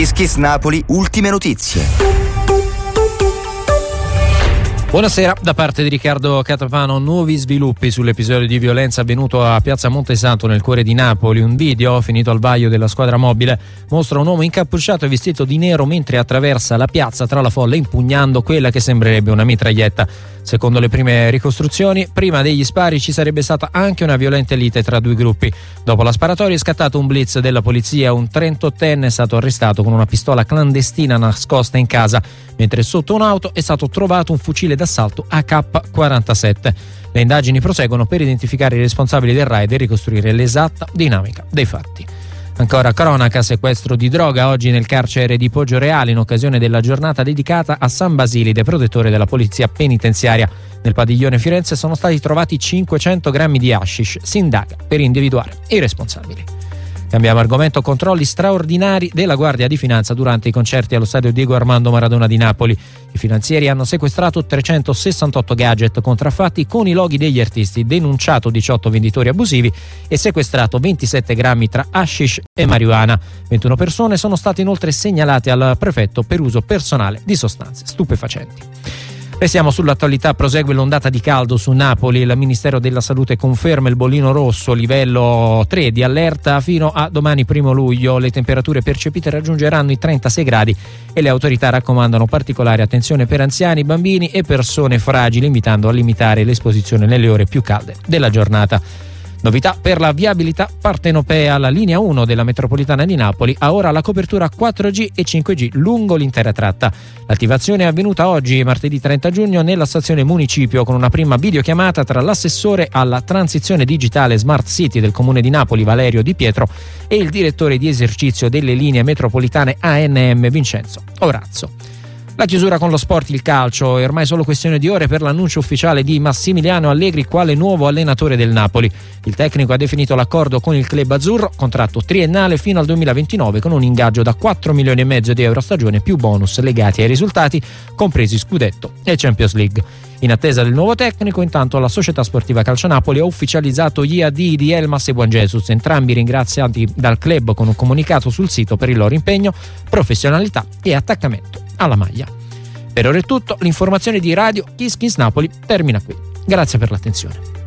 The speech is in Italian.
Kiss Kiss Napoli, ultime notizie. Buonasera, da parte di Riccardo Catapano, nuovi sviluppi sull'episodio di violenza avvenuto a Piazza Montesanto nel cuore di Napoli. Un video, finito al vaglio della squadra mobile, mostra un uomo incappucciato e vestito di nero mentre attraversa la piazza tra la folla impugnando quella che sembrerebbe una mitraglietta. Secondo le prime ricostruzioni, prima degli spari ci sarebbe stata anche una violenta lite tra due gruppi. Dopo la sparatoria è scattato un blitz della polizia. Un 38enne è stato arrestato con una pistola clandestina nascosta in casa, mentre sotto un'auto è stato trovato un fucile d'assalto AK-47. Le indagini proseguono per identificare i responsabili del raid e ricostruire l'esatta dinamica dei fatti. Ancora cronaca, sequestro di droga oggi nel carcere di Poggioreale in occasione della giornata dedicata a San Basilide, protettore della polizia penitenziaria. Nel padiglione Firenze sono stati trovati 500 grammi di hashish. Si indaga per individuare i responsabili. Cambiamo argomento: controlli straordinari della Guardia di Finanza durante i concerti allo stadio Diego Armando Maradona di Napoli. I finanzieri hanno sequestrato 368 gadget contraffatti con i loghi degli artisti, denunciato 18 venditori abusivi e sequestrato 27 grammi tra hashish e marijuana. 21 persone sono state inoltre segnalate al prefetto per uso personale di sostanze stupefacenti. Restiamo sull'attualità, prosegue l'ondata di caldo su Napoli. Il Ministero della Salute conferma il bollino rosso, livello 3 di allerta fino a domani 1 luglio. Le temperature percepite raggiungeranno i 36 gradi e le autorità raccomandano particolare attenzione per anziani, bambini e persone fragili, invitando a limitare l'esposizione nelle ore più calde della giornata. Novità per la viabilità partenopea: la linea 1 della metropolitana di Napoli ha ora la copertura 4G e 5G lungo l'intera tratta. L'attivazione è avvenuta oggi, martedì 30 giugno, nella stazione Municipio, con una prima videochiamata tra l'assessore alla transizione digitale Smart City del Comune di Napoli, Valerio Di Pietro, e il direttore di esercizio delle linee metropolitane ANM, Vincenzo Orazzo. La chiusura con lo sport, il calcio. È ormai solo questione di ore per l'annuncio ufficiale di Massimiliano Allegri quale nuovo allenatore del Napoli. Il tecnico ha definito l'accordo con il club azzurro, contratto triennale fino al 2029 con un ingaggio da 4,5 milioni di euro a stagione più bonus legati ai risultati, compresi scudetto e Champions League. In attesa del nuovo tecnico, intanto, la società sportiva Calcio Napoli ha ufficializzato gli AD di Elmas e Juan Jesus, entrambi ringraziati dal club con un comunicato sul sito per il loro impegno, professionalità e attaccamento alla maglia. Per ora è tutto, l'informazione di Radio Kiss Kiss Napoli termina qui. Grazie per l'attenzione.